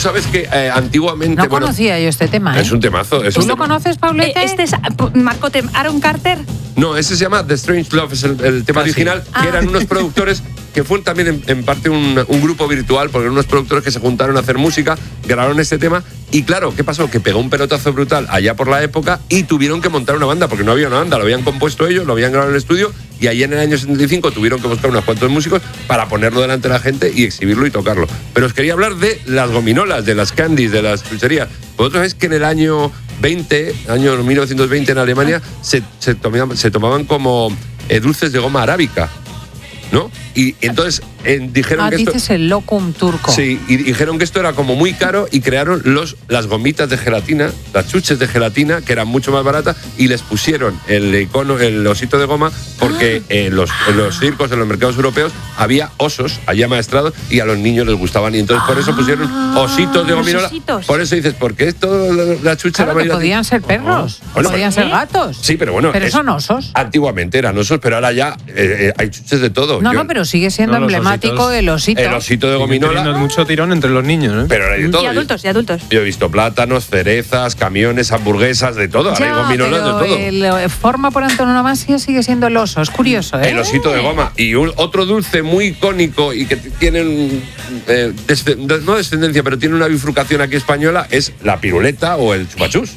sabes que antiguamente... No conocía yo este tema, Es un temazo. ¿Tú lo conoces, Paulete? Este es Marcote, Aaron Carter. No, ese se llama The Strange Love, es el tema original, que eran unos productores que fue también en parte un grupo virtual, porque eran unos productores que se juntaron a hacer música, grabaron este tema, y claro, ¿qué pasó? Que pegó un pelotazo brutal allá por la época y tuvieron que montar una banda, porque no había una banda, lo habían compuesto ellos, lo habían grabado en el estudio, y allí en el año 75 tuvieron que buscar unos cuantos músicos para ponerlo delante de la gente y exhibirlo y tocarlo. Pero os quería hablar de las gominolas, de las candies, de las chucherías. Vosotros sabéis que en el año 1920 en Alemania se tomaban como dulces de goma arábica, ¿no? Y entonces dijeron que dices el locum turco. Sí, y dijeron que esto era como muy caro y crearon las gomitas de gelatina, las chuches de gelatina, que eran mucho más baratas, y les pusieron el osito de goma porque en los circos, en los mercados europeos, había osos allá maestrados y a los niños les gustaban, y entonces por eso pusieron ositos de gominola. Por eso dices, ¿por qué esto la chucha? Claro, que podían ser perros, podían ser gatos. Sí, pero bueno. Pero son osos. Antiguamente eran osos, pero ahora ya hay chuches de todo. No, pero sigue siendo emblemático el osito. El osito de gominola. Tiene mucho tirón entre los niños, ¿no? Pero hay de todo. Y adultos. Yo he visto plátanos, cerezas, camiones, hamburguesas, de todo. Ahora hay gominolas de todo. El forma por antonomasia sigue siendo el oso. Es curioso, ¿eh? El osito de goma. Y otro dulce muy icónico y que tiene no descendencia, pero tiene una bifurcación aquí española, es la piruleta o el chupachús.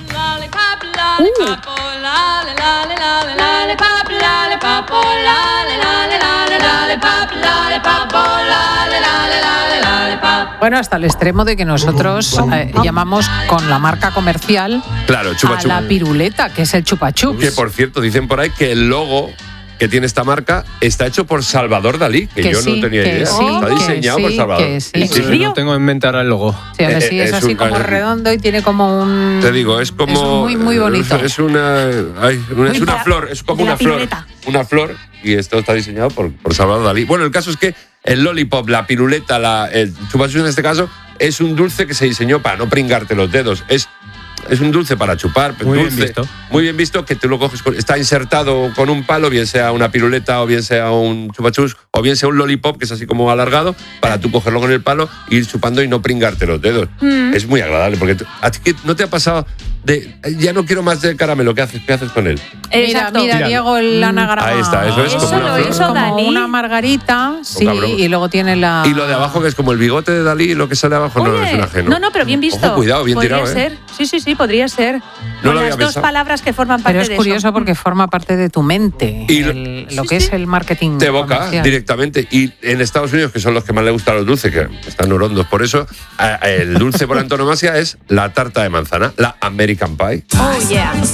Bueno, hasta el extremo de que nosotros llamamos con la marca comercial a la piruleta, que es el chupachús. Que por cierto, dicen por ahí que el logo que tiene esta marca está hecho por Salvador Dalí, que yo no tenía idea. Está diseñado por Salvador. No tengo en mente ahora el logo. Sí, es así como redondo y tiene como un... Te digo, es como... Es muy bonito. Es una flor, es como una flor. Una flor, y esto está diseñado por Salvador Dalí. Bueno, el caso es que el lollipop, la piruleta, el chupachús en este caso, es un dulce que se diseñó para no pringarte los dedos. Es un dulce para chupar, muy bien visto, que tú lo coges, está insertado con un palo, bien sea una piruleta o bien sea un chupachús o bien sea un lollipop, que es así como alargado, para tú cogerlo con el palo, ir chupando y no pringarte los dedos. Es muy agradable, porque ¿a ti no te ha pasado de ya no quiero más de caramelo? ¿Qué haces con él? Mira, Diego, el anagrama. Ahí está, eso es como una flor. Como una margarita, sí, y luego tiene la... Y lo de abajo, que es como el bigote de Dalí, y lo que sale abajo no es un ajeno. No, pero bien visto. Ojo, cuidado, bien tirado, podría ser. Sí, podría ser. No con lo las dos palabras que forman parte de eso. Pero es curioso porque forma parte de tu mente, lo que es el marketing te evoca comercial. Directamente. Y en Estados Unidos, que son los que más les gustan los dulces, que están horondos por eso, el dulce por antonomasia es la tarta de manzana, la American Pie. Oh, yeah.